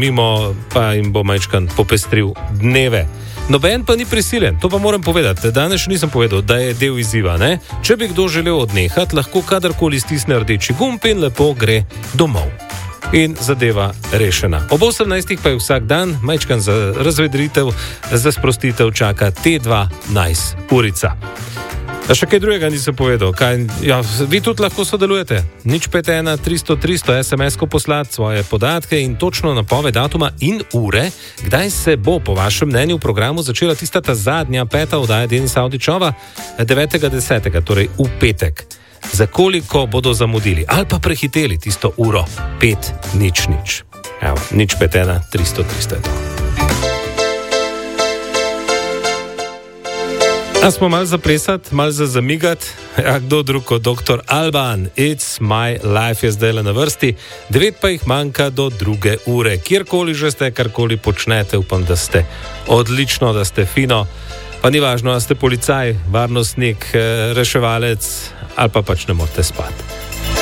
mimo, pa jim bo majčkan popestril dneve. Noben pa ni prisilen, to pa moram povedati. Danes še nisem povedal, da je del izziva, ne? Če bi kdo želel odnehati, lahko kadarkoli stisne rdeči gumb in lepo gre domov. In zadeva rešena. Ob 18. pa je vsak dan majčkan za razvedritev, za sprostitev čaka T2 Nice urica. A še kaj drugega nisem povedal. Vi tudi lahko sodelujete. 051 300 300 SMS-ko poslati svoje podatke in točno napoved datuma in ure, kdaj se bo po vašem mnenju v programu začela tista ta zadnja, 5. oddaja Denisa Avdićova 9.10., torej v petek. Za koliko bodo zamudili ali pa prehiteli tisto uro 5:00. Evo, 051 300 300 je to. A smo malo zaplesati, malo zamigati? Ja, kdo drug kot dr. Alban, It's My Life je zdaj na vrsti, 9 pa jih manjka do 2. ure. Kjerkoli že ste, karkoli počnete, upam, da ste odlično, da ste fino, pa ni važno, da ste policaj, varnostnik, reševalec ali pa pač ne morete spati.